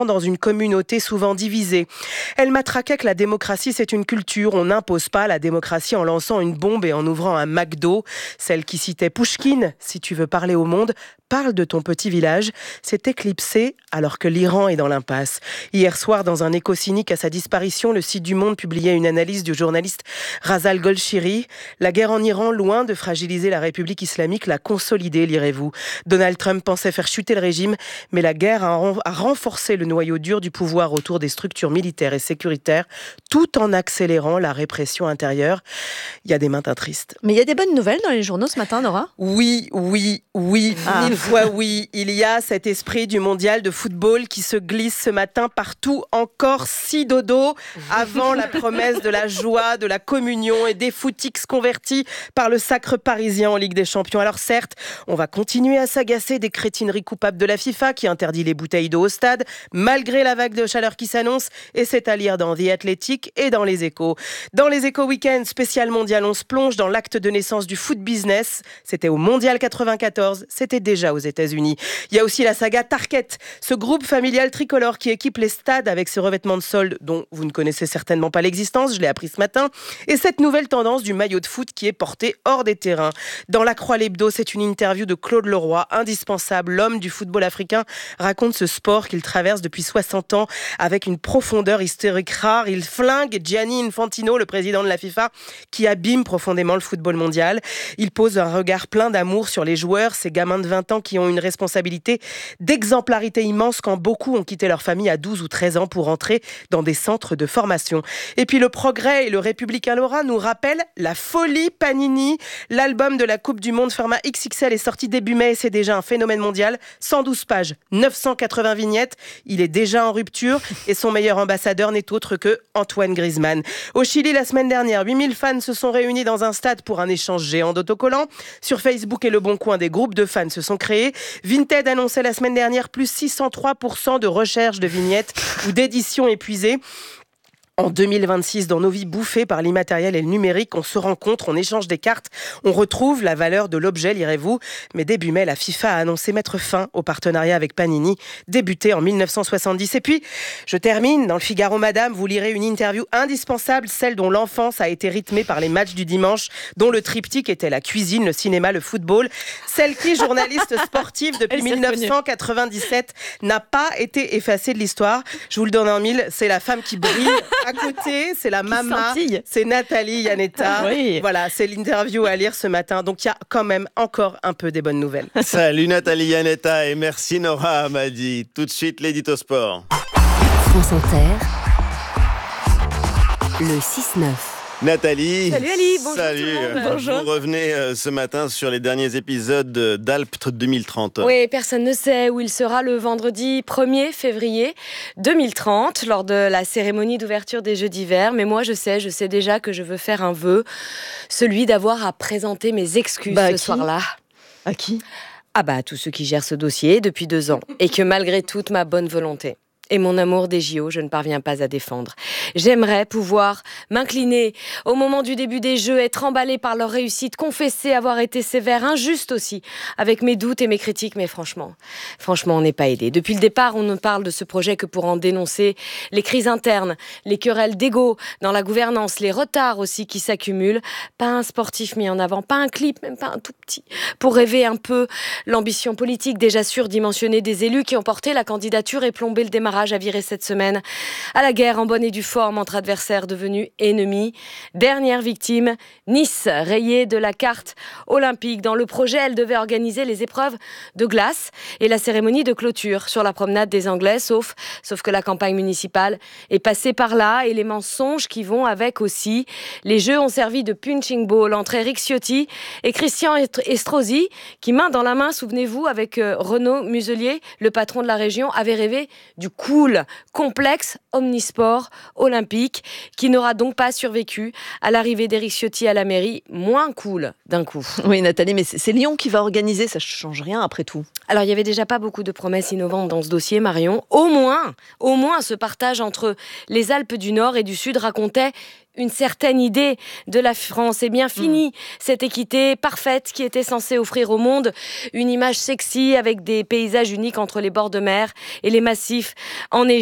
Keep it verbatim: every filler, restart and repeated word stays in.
dans une communauté souvent divisée. Elle matraquait que la démocratie, c'est une culture. On n'impose pas la démocratie en lançant une bombe et en ouvrant un McDo. Celle qui citait Pouchkine, si tu veux parler au monde, parle de ton petit village, s'est éclipsée alors que l'Iran est dans l'impasse. Hier soir, dans un écho cynique à sa disparition, le site du Monde publiait une analyse du journaliste Razal Golshiri. La guerre en Iran, loin de fragiliser la République islamique, l'a consolidée, lirez-vous. Donald Trump pensait faire chuter le régime, mais la guerre a, ren- a renforcé le noyau dur du pouvoir autour des structures militaires et sécuritaires, tout en accélérant la répression intérieure. Il y a des matins tristes. Mais il y a des bonnes nouvelles dans les journaux ce matin, Nora ? Oui, oui, oui, Ah. mille fois oui. Il y a cet esprit du mondial de football qui se glisse ce matin partout. Encore six dodo avant la promesse de la joie, de la communion et des footix convertis par le sacre parisien en Ligue des Champions. Alors certes, on va continuer à s'agacer des crétineries coupables de la FIFA qui interdit les bouteilles d'eau au stade, malgré la vague de chaleur qui s'annonce, et c'est à lire dans The Athletic et dans Les Échos. Dans Les Échos Week-end spécial mondial, on se plonge dans l'acte de naissance du foot business. C'était au mondial quatre-vingt-quatorze, c'était déjà aux États-Unis. Il y a aussi la saga Target, ce groupe familial tricolore qui équipe les stades avec ce revêtement de solde dont vous ne connaissez certainement pas l'existence, je l'ai appris ce matin, et cette nouvelle tendance du maillot de foot qui est porté hors des terrains. Dans La Croix l'Hebdo, c'est une interview de Claude Leroy, indispensable, l'homme du football africain, raconte ce sport qu'il traverse depuis soixante ans avec une profondeur historique rare. Il flingue Gianni Infantino, le président de la FIFA, qui abîme profondément le football mondial. Il pose un regard plein d'amour sur les joueurs, ces gamins de vingt ans qui ont une responsabilité d'exemplarité immense quand beaucoup ont quitté leur famille à douze ou treize ans pour entrer dans des centres de formation. Et puis le Progrès et le Républicain Lorrain nous rappellent la folie Panini. L'album de la Coupe du Monde format X X L est sorti début mai et c'est déjà un phénomène mondial. cent douze pages, neuf cent quatre-vingts vignettes. Il est déjà en rupture et son meilleur ambassadeur n'est autre que Antoine Griezmann. Au Chili, la semaine dernière, huit mille fans se sont réunis dans un stade pour un échange géant d'autocollants. Sur Facebook et Le Bon Coin, des groupes de fans se sont créés. Vinted annonçait la semaine dernière plus six cent trois pour cent de recherche de vignettes ou d'éditions épuisées. En deux mille vingt-six, dans nos vies bouffées par l'immatériel et le numérique, on se rencontre, on échange des cartes, on retrouve la valeur de l'objet, lirez-vous. Mais début mai, la FIFA a annoncé mettre fin au partenariat avec Panini, débuté en mille neuf cent soixante-dix. Et puis, je termine, dans le Figaro Madame, vous lirez une interview indispensable, celle dont l'enfance a été rythmée par les matchs du dimanche, dont le triptyque était la cuisine, le cinéma, le football. Celle qui, journaliste sportive depuis mille neuf cent quatre-vingt-dix-sept, n'a pas été effacée de l'histoire. Je vous le donne en mille, c'est la femme qui brille. À côté, c'est la maman, c'est Nathalie Yanetta. Oui. Voilà, c'est l'interview à lire ce matin. Donc, il y a quand même encore un peu des bonnes nouvelles. Salut Nathalie Yanetta et merci Nora Hamadi. Tout de suite, l'édito sport. France Inter, le six neuf. Nathalie. Salut Ali, bonjour Salut. tout le monde. Bonjour. Vous revenez euh, ce matin sur les derniers épisodes d'Alpes deux mille trente. Oui, personne ne sait où il sera le vendredi premier février deux mille trente lors de la cérémonie d'ouverture des Jeux d'hiver. Mais moi, je sais, je sais déjà que je veux faire un vœu, celui d'avoir à présenter mes excuses bah, ce soir-là. À qui ? Ah bah, à tous ceux qui gèrent ce dossier depuis deux ans et que malgré toute ma bonne volonté et mon amour des J O, je ne parviens pas à défendre. J'aimerais pouvoir m'incliner au moment du début des Jeux, être emballée par leur réussite, confesser avoir été sévère, injuste aussi, avec mes doutes et mes critiques, mais franchement, franchement, on n'est pas aidé. Depuis le départ, on ne parle de ce projet que pour en dénoncer les crises internes, les querelles d'ego dans la gouvernance, les retards aussi qui s'accumulent. Pas un sportif mis en avant, pas un clip, même pas un tout petit, pour rêver un peu l'ambition politique déjà surdimensionnée des élus qui ont porté la candidature et plombé le démarrage à virer cette semaine à la guerre en bonne et due forme entre adversaires devenus ennemis. Dernière victime, Nice, rayée de la carte olympique. Dans le projet, elle devait organiser les épreuves de glace et la cérémonie de clôture sur la promenade des Anglais, sauf, sauf que la campagne municipale est passée par là et les mensonges qui vont avec aussi. Les Jeux ont servi de punching ball entre Eric Ciotti et Christian Estrosi, qui main dans la main, souvenez-vous, avec euh, Renaud Muselier, le patron de la région, avait rêvé du cool, complexe, omnisport, olympique, qui n'aura donc pas survécu à l'arrivée d'Eric Ciotti à la mairie, moins cool d'un coup. Oui Nathalie, mais c'est Lyon qui va organiser, ça ne change rien après tout. Alors, il n'y avait déjà pas beaucoup de promesses innovantes dans ce dossier, Marion. Au moins, au moins, ce partage entre les Alpes du Nord et du Sud racontait une certaine idée de la France. Et bien fini, mmh. cette équité parfaite qui était censée offrir au monde une image sexy avec des paysages uniques entre les bords de mer et les massifs enneigés.